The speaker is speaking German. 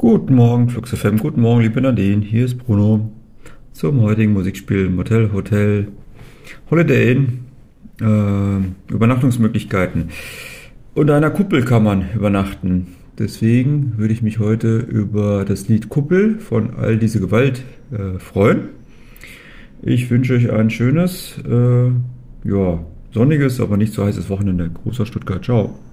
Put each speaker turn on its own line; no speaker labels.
Guten Morgen, Flux FM. Guten Morgen, liebe Nadine. Hier ist Bruno zum heutigen Musikspiel Motel Hotel Holiday Inn. Übernachtungsmöglichkeiten. Unter einer Kuppel kann man übernachten. Deswegen würde ich mich heute über das Lied Kuppel von All diese Gewalt freuen. Ich wünsche euch ein schönes, sonniges, aber nicht so heißes Wochenende. Gruß aus Stuttgart. Ciao.